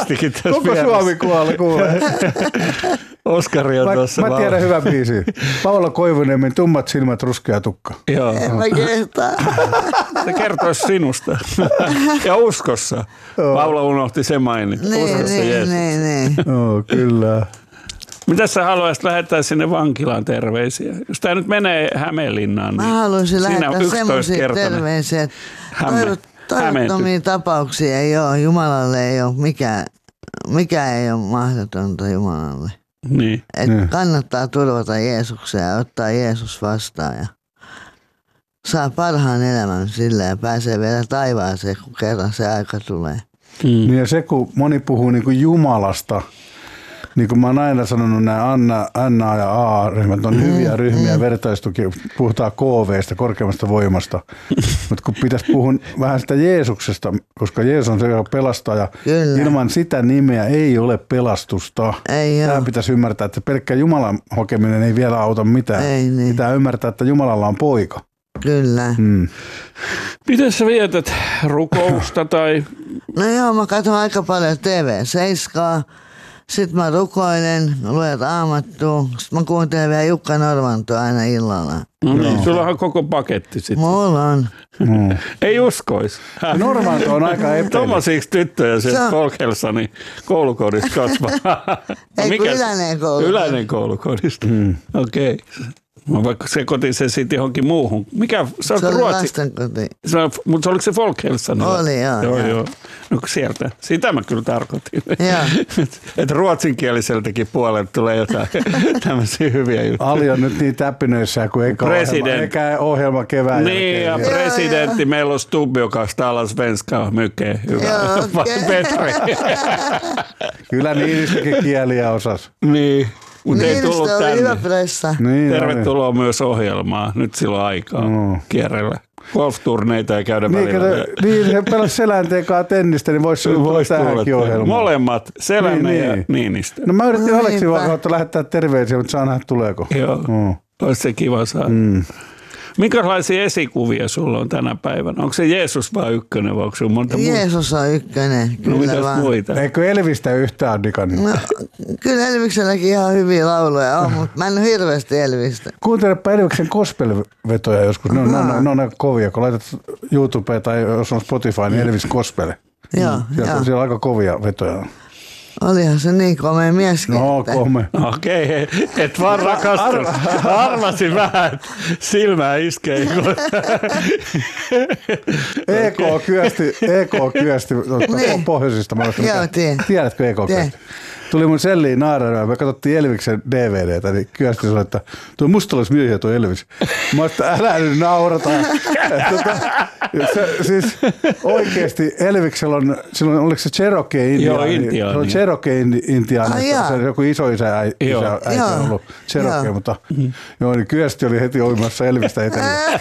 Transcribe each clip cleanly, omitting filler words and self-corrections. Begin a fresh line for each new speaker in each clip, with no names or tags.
Orkesteristikin tässä
Koko Suomi kuulee.
Oskari on tuossa.
Mä tiedän hyvän biisin. Paula Koivuniemen Tummat silmät, ruskea tukka.
Joo.
En mä kehtaa.
Se kertoisi sinusta. Ja uskossa. Paula unohti sen mainita. Uskossa Jeesus.
Niin.
Joo, kyllä.
Mitä sä haluaisit lähettää sinne vankilaan terveisiä? Jos tää nyt menee Hämeenlinnaan,
Mä
niin
haluaisin
siinä
lähettää semmoisia terveisiä, että toivottomia tapauksia ei ole. Jumalalle ei ole mikä ei ole mahdotonta Jumalalle.
Niin.
Kannattaa turvata Jeesuksen ja ottaa Jeesus vastaan ja saa parhaan elämän sillä ja pääsee vielä taivaaseen, kun kerran se aika tulee.
Niin ja se, kun moni puhuu niin kuin Jumalasta, niin kuin mä oon aina sanonut, nämä Anna ja A-ryhmät on hyviä ryhmiä, vertaistuki, puhutaan KV:stä, korkeammasta voimasta. Mutta kun pitäisi puhua vähän sitä Jeesuksesta, koska Jeesus on se, joka pelastaa ja ilman sitä nimeä ei ole pelastusta. Tämä pitäisi ymmärtää, että pelkkä Jumalan hokeminen ei vielä auta mitään.
Niin.
Pitää ymmärtää, että Jumalalla on poika.
Kyllä.
Miten sä vietät rukousta tai?
No joo, mä katson aika paljon TV7. Sitten mä rukoilen, luen Raamattua. Sitten mä kuuntelen vielä Jukka Normantoa aina illalla.
No niin, sulla on koko paketti sitten.
Mulla on.
Ei uskois.
Normanto on aika epäily.
Tommosiksi tyttöjä se Folkhälsanin koulukodissa kasvaa.
Ei kun Yläinen koulukodista.
Yläinen koulukodista. Okei. No vaikka sekoitin se sitten johonkin muuhun. Mikä? Se on
oli
ruotsi.
lastenkoti.
Mutta oliko se Folkhälsanilla?
Oli, joo.
No sieltä. Sitä mä kyllä tarkoitin. Että ruotsinkieliseltäkin puolelta tulee jotain tämmöisiä hyviä juttuja.
Ali on nyt niin täppinöissä kuin eikä ohjelma kevään
niin, ja presidentti meillä on Stubb, joka talar svenska mycket. Hyvä. Petri.
Kyllä Niinistökin kieliä osas.
Niin. Mutta ei tullut
oli
tänne.
hyvä pressa.
Niin,
tervetuloa myös ohjelmaan. Nyt silloin aikaa kierrellä. Golf-turneita ja käydä välillä.
Niin, se pelasi Selänteen kanssa tennistä, niin voisi tulla tähänkin ohjelmaan.
Molemmat, Selänne ja Niinistö.
No mä yritin Aleksi kautta lähettää terveisiä, mutta saa nähdä tuleeko.
Joo, olisi se kiva saada. Minkälaisia esikuvia sulla on tänä päivänä? Onko se Jeesus vai ykkönen vai onko se monta muuta?
Jeesus on ykkönen, kyllä
no, mitäs
vaan.
muita?
Eikö Elvistä yhtään digannut?
No, kyllä Elvikselläkin ihan hyviä lauluja on, mutta mä en ole hirveästi Elvistä.
Kuuntelepa Elviksen gospel-vetoja joskus. Ne on aika kovia, kun laitat YouTubeen tai jos on Spotify, niin Elvis Gospel.
Joo.
Siellä on aika kovia vetoja.
Olihan se niin komea mies.
No, komea.
Okei, et vaan rakastunut. Arvasin vähän, että silmää iskee.
EK kyösti pohjoisista. Tiedätkö EK kyösti? Tuli mun selliin naarana, me katsottiin Elviksen DVDtä, niin kyösti sanoi, että tuo mustalaismiehiä tuo Elvis. Mä oon, että älä nyt naurata. Siis oikeesti Elviksellä on, silloin oliko se Cherokee-intiaani?
Joo, intiaani.
Se on Cherokee-intiaani, se on joku isoisä äiti on ollut Cherokee, mutta niin kyösti oli heti oimassa Elvistä etelään.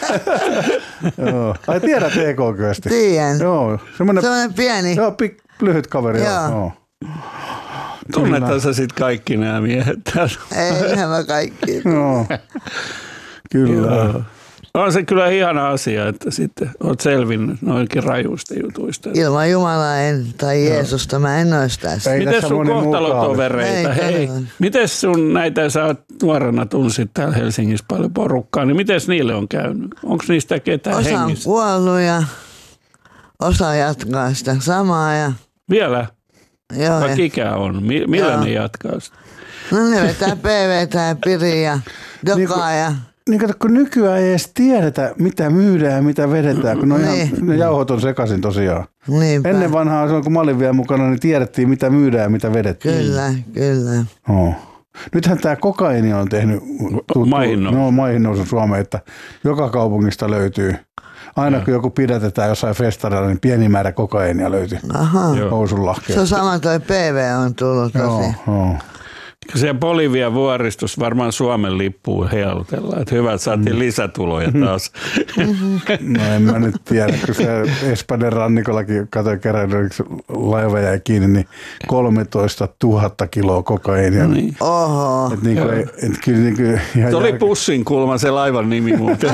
Ai tiedät EK-kyösti?
Tiedän.
Joo,
semmoinen pieni.
Joo, lyhyt kaveri. Joo.
Tunnetaan sä sit kaikki nämä miehet täällä?
Ei nämä kaikki.
No, kyllä.
Joo. On se kyllä ihana asia, että sitten olet selvinnyt noinkin rajuista jutuista.
Ilman Jumalaa tai Jeesusta mä en olisi tässä.
Miten sun kohtalotovereita? Miten sun näitä, sä oot nuorena tunsit täällä Helsingissä paljon porukkaa, niin miten niille on käynyt? Onko niistä ketään hengissä?
Osa on kuollut ja osa jatkaa sitä samaa. Ja...
Vielä?
Joo.
Vaikka ikä on. Millä ne jatkaa sitä?
No ne vetää PVtä ja Piri ja Dokaa ja...
Niin kato, kun nykyään ei edes tiedetä, mitä myydään ja mitä vedetään, kun ne jauhot on sekaisin tosiaan.
Niinpä.
Ennen vanhaa, silloin kun mä olin vielä mukana, niin tiedettiin, mitä myydään ja mitä vedettiin.
Kyllä.
Nythän tämä kokaiini on tehnyt maihin nousun Suomeen, että joka kaupungista löytyy. Aina kun joku pidätetään jossain festarilla, niin pieni määrä kokaiinia löytyy housunlahkeesta.
Se on sama toi PV on tullut tosi.
Joo.
Siellä Bolivian vuoristus varmaan Suomen lippuun heilutellaan, että hyvä, että saatiin lisätuloja taas.
No en mä nyt tiedä, kun se Espanjan rannikollakin katsoin kerran, laiva jäi kiinni, niin 13 000 kiloa kokaiinia.
No niin.
Oho.
Se oli Pussin kulma se laivan nimi muuten.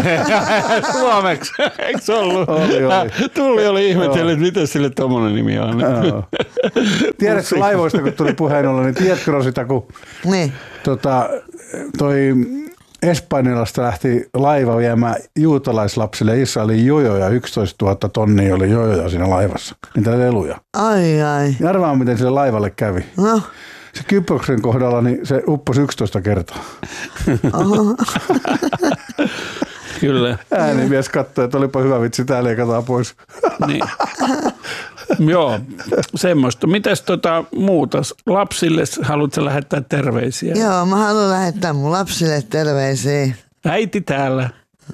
Suomeksi, eikö se ollut?
Oli.
Tulli oli ihmetellyt, että miten sille tommonen nimi on.
Tiedätkö laivoista, kun tuli puheen olla, niin tiedätkö Rosita, kun
Niin.
toi Espanjasta lähti laiva viemään juutalaislapsille Israelin jojoja, 11 000 tonnia oli jojoja siinä laivassa, niitä leluja.
Ai.
Ja arvaa, miten sille laivalle kävi.
No.
Se Kyproksen kohdalla, niin se upposi 11 kertaa.
Kyllä.
Äänimies katsoi, että olipa hyvä vitsi, tää leikataan pois.
Niin. Joo, semmoista. Mitäs muuta? Lapsille haluatko lähettää terveisiä?
Joo, mä haluan lähettää mun lapsille terveisiä.
Äiti täällä.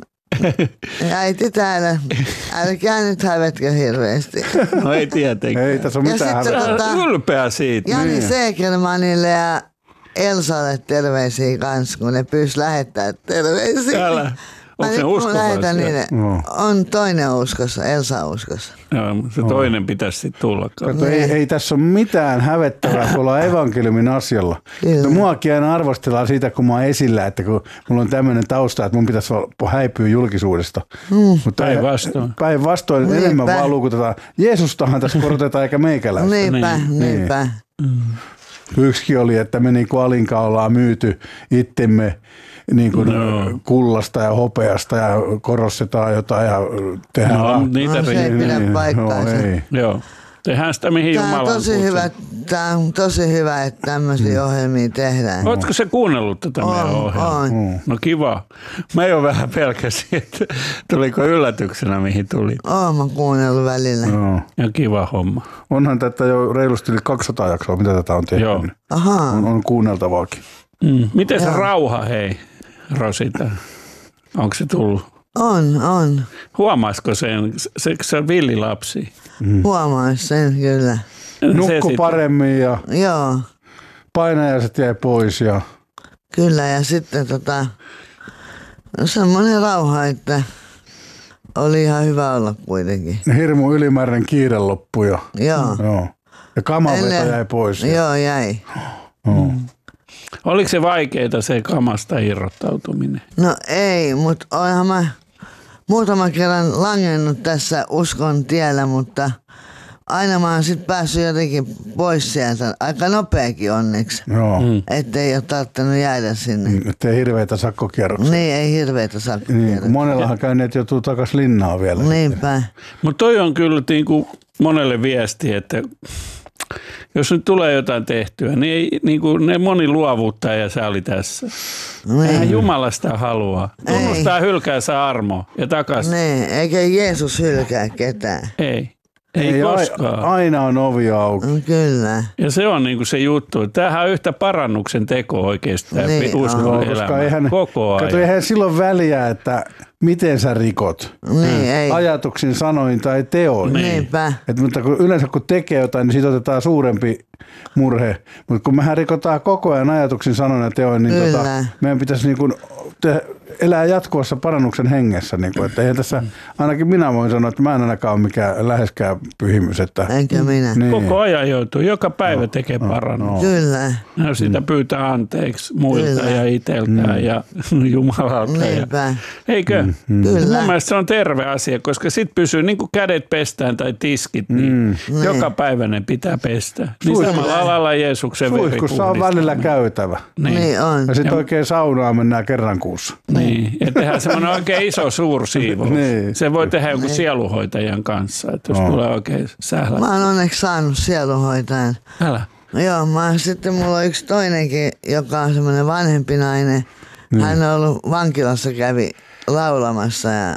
Äiti täällä. Älkää nyt hävetkö hirveästi.
No ei tietenkään.
Ei tässä ole
Ja
mitään
sitten
hävetä.
Ylpeä siitä.
Jani
Niin.
Segermanille ja Elsalle terveisiä kanssa, kun ne pyys lähettää terveisiä.
Älä. Onko se uskovaisia?
Lähetän niille.
No.
On toinen uskossa, Elsa uskossa.
Joo, se toinen pitäisi sitten tulla.
Kato, ei tässä ole mitään hävettävää, kun ollaan evankeliumin asialla.
Kyllä.
No, muakin aina arvostellaan siitä, kun mä oon esillä, että kun mulla on tämmöinen tausta, että mun pitäisi häipyä julkisuudesta. Mutta
Päinvastoin.
Päinvastoin
Niinpä.
enemmän vaan lukutetaan. Jeesustahan tässä korotetaan eikä meikäläistä.
Niinpä.
Yksikin oli, että me niin kuin Alinka ollaan myyty itsemme niin kuin kullasta ja hopeasta ja korostetaan jotain ja tehdään.
No, niitä
se ei pidä paikkaansa.
ei.
Joo. Tehdään sitä mihin
Tämä
Jumala
on tosi hyvä, että tämmöisiä ohjelmia tehdään.
Oletko se kuunnellut tätä meidän ohjelmaa?
On.
No kiva. Mä jo vähän pelkäsin, että tuliko yllätyksenä mihin tuli.
Oon mä kuunnellut välillä.
Joo.
Ja kiva homma.
Onhan tätä jo reilusti yli 200 jaksoa, mitä tätä on tehty.
Joo.
Ahaa.
On kuunneltavaakin.
Miten se rauha, hei, Rosita? Onko se tullut?
On.
Huomaisiko sen? Se on villilapsi.
Huomaa sen kyllä.
Nukku paremmin ja
Joo,
painajaiset jäi pois. Ja
kyllä. Ja sitten semmoinen rauha, että oli ihan hyvä olla kuitenkin.
hirmu ylimääräinen kiire loppui. Ja
Joo.
kamaveto jäi pois.
Joo, jäi.
Joo.
Oliko se vaikeaa se kamasta irrottautuminen?
No ei, mutta olenhan mä muutaman kerran langennut tässä uskon tiellä, mutta aina mä oon sitten päässyt jotenkin pois sieltä. Aika nopeakin onneksi,
Joo.
ettei ole tarttunut jäädä sinne.
Ettei hirveitä sakkokierroksia.
Niin, ei hirveitä
Niin,
sakkoja.
kun monellahan käyneet joutuu takaisin linnaan vielä.
Niinpä.
Mutta toi on kyllä niinku monelle viesti, että jos nyt tulee jotain tehtyä, niin, ei, niinku, ne moni luovuttaa ja sä oli tässä. Eihän Jumala sitä halua. Tunnustaa, hylkää se armo ja takaisin.
Niin, eikä Jeesus hylkää ketään.
Ei koskaan.
Aina on ovi auki.
Kyllä.
Ja se on niinku se juttu. Tämähän on yhtä parannuksen teko oikeasti tämä
Niin
uskon
Joo,
elämä.
koska eihän,
Koko ajan.
kato, eihän silloin väliä, että miten sä rikot.
Niin, ei.
Ajatuksin, sanoin tai teoin.
Niinpä.
Mutta yleensä kun tekee jotain, niin siitä otetaan suurempi murhe. Mutta kun mehän rikotaan koko ajan ajatuksin, sanoin ja teoin, niin
Kyllä.
meidän pitäisi niin kuin elää jatkuvassa parannuksen hengessä. Niin kuin, että eihän tässä, ainakin minä voin sanoa, että mä en ainakaan ole mikään läheskään pyhimys. Että,
Enkä minä.
niin.
Koko ajan joutuu. Joka päivä tekee parannus.
Kyllä.
Ja sitä pyytää anteeksi muilta
Kyllä.
ja itseltään ja Jumalalta.
Niinpä.
Eikö?
Kyllä.
Mun mielestä se on terve asia, koska sit pysyy niin kuin kädet pestään tai tiskit, niin joka päivä ne pitää pestä. Niin samalla lailla Jeesuksen veri
Suihkussa on välillä käytävä.
Niin on.
Ja sitten oikein saunaan mennään kerran kuussa.
Niin, että tehdään semmoinen oikein iso suursiivous.
Niin.
Se voi tehdä jonkun sieluhoitajan kanssa, että jos tulee oikein sählä.
Mä oon onneksi saanut sielunhoitajan.
Älä.
Joo, sitten mulla on yksi toinenkin, joka on semmoinen vanhempi nainen. Hän on ollut vankilassa, kävi laulamassa ja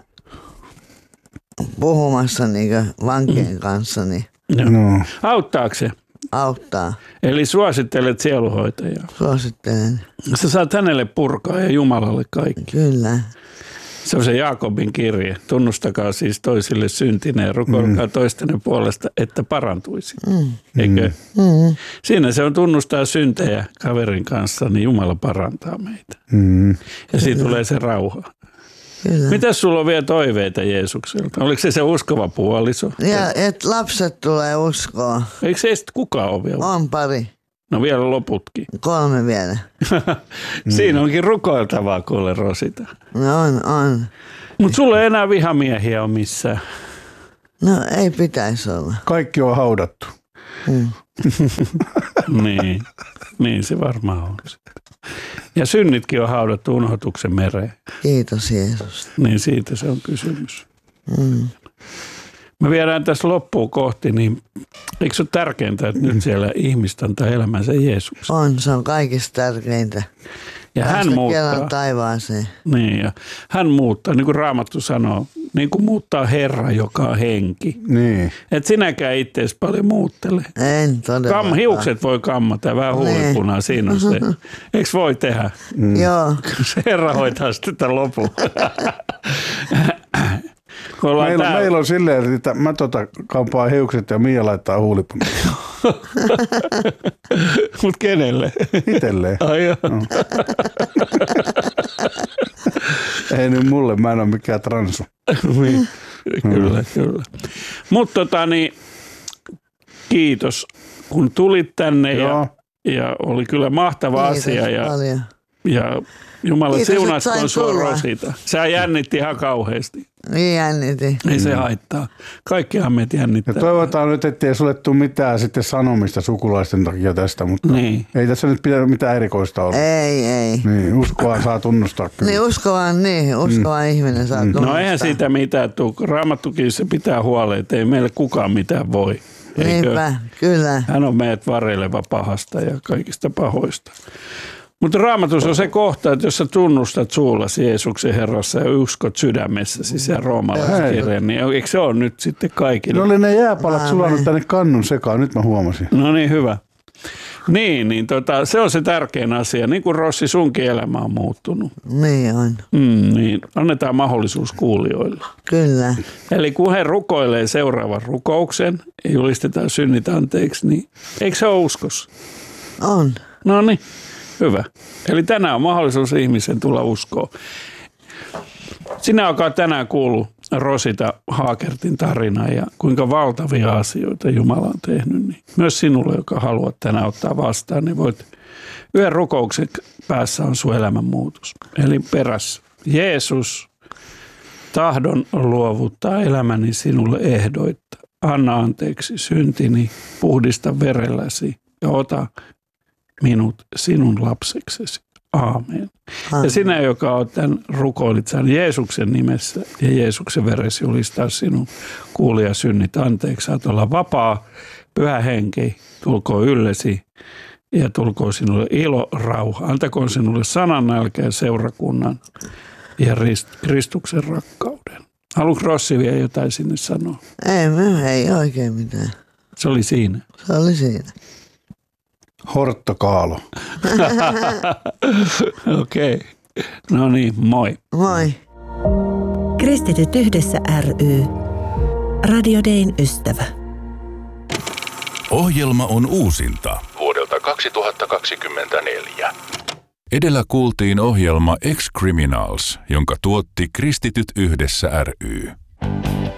puhumassa niin vankien kanssa, niin
No.
Auttaako se?
auttaa.
Eli suosittelet sieluhoitajaa.
Suosittelen.
Sä saat hänelle purkaa ja Jumalalle kaikki.
Kyllä.
Se on se Jaakobin kirje. Tunnustakaa siis toisille syntineen ja rukoilkaa toistenne puolesta, että parantuisi. Eikö? Siinä se on tunnustaa syntejä kaverin kanssa, niin Jumala parantaa meitä. Ja siitä tulee se rauha.
Kyllä.
Mitäs sulla on vielä toiveita Jeesukselta? Oliko se uskova puoliso?
Ja et lapset tulee uskoa.
Eikö se edes kukaan ole vielä?
On pari.
No vielä loputkin.
3 vielä.
Siinä onkin rukoiltavaa kuule Rosita.
No on.
Mutta sulla ei enää vihamiehiä ole missään.
No ei pitäisi olla.
Kaikki on haudattu.
niin se varmaan on. Ja synnitkin on haudattu unohtuksen mereen.
Kiitos Jeesus.
Niin siitä se on kysymys. Me viedään tässä loppuun kohti, niin eikö se ole tärkeintä, että nyt siellä ihmistä antaa elämänsä Jeesuksen?
On, se on kaikista tärkeintä.
Ja hän muuttaa.
Taivaaseen.
Niin, ja hän muuttaa, niin kuin Raamattu sanoo, niin kuin muuttaa Herra, joka on henki.
Niin.
Et sinäkään itseäsi paljon muuttele.
En todellakaan.
Hiukset voi kammata ja vähän huulipunaa, siinä on se. Eikö voi tehdä?
Joo.
Se Herra hoitaa sitten tämän lopun.
Meillä on silleen, että mä kampaan hiukset ja Mia laittaa huulipunaa.
Mut kenelle?
Itselleen.
Ai joo.
No. Ei nyt mulle, mä en ole mikään transu.
Kyllä. Mutta kiitos kun tulit tänne ja oli kyllä mahtava asia. Ja Jumala siunatkoon sua Rosita. Sä jännitti ihan kauheasti.
Niin jännitin.
Ei se haittaa. Kaikkihan meitä jännittää.
Ja toivotaan nyt, ettei sulle tule mitään sitten sanomista sukulaisten takia tästä, mutta ei tässä nyt pidä mitään erikoista olla.
Ei.
Niin, uskoa saa tunnustaa kyllä.
Niin, uskova ihminen saa tunnustaa.
No eihän siitä mitään tule. Raamattukin se pitää huoleen, että ei meille kukaan mitään voi.
Niinpä, kyllä.
Hän on meidät vareleva pahasta ja kaikista pahoista. Mutta Raamatussa on se kohta, että jos sä tunnustat suullasi Jeesuksen Herrassa ja uskot sydämessäsi sen roomalaiskirjan, niin eikö se ole nyt sitten kaikille?
No oli ne jääpalat sulanut tänne kannun sekaan, nyt mä huomasin.
No niin, hyvä. Niin, se on se tärkein asia. Niin kuin Rossi, sunkin elämä on muuttunut.
Niin on.
Niin, annetaan mahdollisuus kuulijoille.
Kyllä.
Eli kun he rukoilee seuraavan rukouksen ja julistetaan synnit anteeksi, niin eikö se ole uskossa?
On.
No niin. Hyvä. Eli tänään on mahdollisuus ihmisen tulla uskoon. Sinä, joka tänään kuullut Rosita Haakertin tarina ja kuinka valtavia asioita Jumala on tehnyt, niin myös sinulle, joka haluat tänään ottaa vastaan, niin voit yhden rukouksen päässä on sun elämänmuutos. Eli perässä. Jeesus, tahdon luovuttaa elämäni sinulle ehdoitta. Anna anteeksi syntini, puhdista verelläsi ja ota minut sinun lapseksesi. Aamen. Ja sinä, joka olet tämän rukoilit saan Jeesuksen nimessä ja Jeesuksen veressä julistaa sinun kuulija synnit anteeksi. Saat olla vapaa, Pyhä Henki, tulkoon yllesi ja tulkoon sinulle ilo, rauha. Antakoon sinulle sanan, nälkää, seurakunnan ja Kristuksen rakkauden. Haluatko Rossi vielä jotain sinne sanoa?
Ei oikein mitään.
Se oli siinä.
Se oli siinä.
Horttokaalo.
Okei. No niin, moi.
Moi.
Kristityt yhdessä ry. Radio Dayn ystävä.
Ohjelma on uusinta vuodelta 2024. Edellä kuultiin ohjelma Ex-Criminals, jonka tuotti Kristityt yhdessä ry.